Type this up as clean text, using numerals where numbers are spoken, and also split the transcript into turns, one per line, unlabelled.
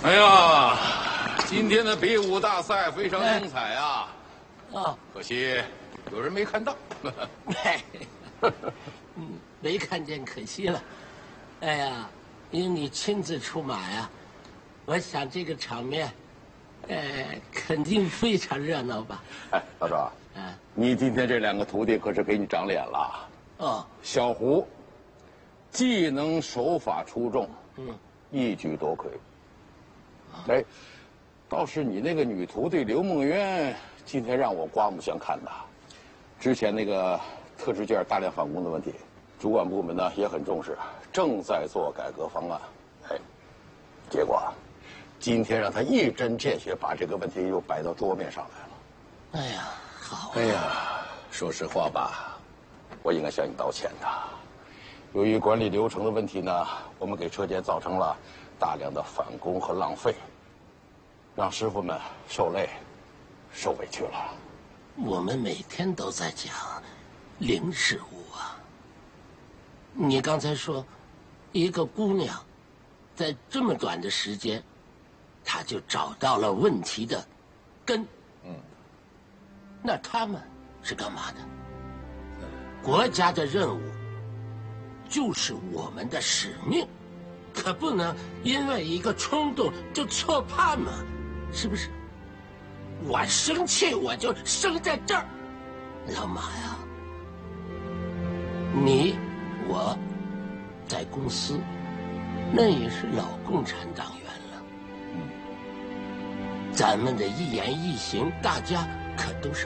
哎呀，今天的比武大赛非常精彩啊！可惜有人没看到。
没看见，可惜了。哎呀，因为你亲自出马呀，我想这个场面，肯定非常热闹吧？
哎，老赵，你今天这2个徒弟可是给你长脸了。小胡，技能手法出众，一举夺魁。哎，倒是你那个女徒弟刘梦渊，今天让我刮目相看呐。之前那个特制件大量返工的问题，主管部门呢也很重视，正在做改革方案。哎，结果今天让他一针见血把这个问题又摆到桌面上来了。
哎呀，好。
哎呀，说实话吧，我应该向你道歉的。由于管理流程的问题呢，我们给车间造成了大量的返工和浪费，让师傅们受累、受委屈了。
我们每天都在讲零失误啊。你刚才说，一个姑娘，在这么短的时间，她就找到了问题的根。那他们是干嘛的？国家的任务就是我们的使命，可不能因为一个冲动就错判嘛，是不是？我生气我就生在这儿，老马呀，你我在公司那也是老共产党员了，咱们的一言一行大家可都是